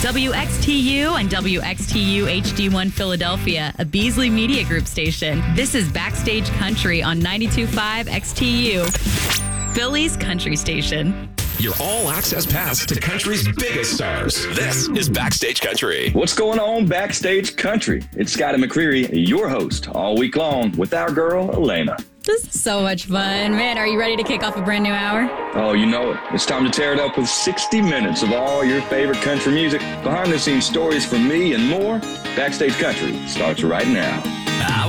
WXTU and WXTU HD1 Philadelphia, a Beasley Media Group station. This is Backstage Country on 92.5 XTU, Philly's country station. Your all-access pass to country's biggest stars. This is Backstage Country. What's going on, Backstage Country? It's Scotty McCreery, your host, all week long with our girl, Elena. This is so much fun. Man, are you ready to kick off a brand new hour? Oh, you know it. It's time to tear it up with 60 minutes of all your favorite country music, behind-the-scenes stories from me, and more. Backstage Country starts right now.